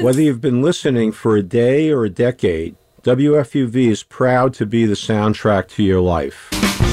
Whether you've been listening for a day or a decade, WFUV is proud to be the soundtrack to your life.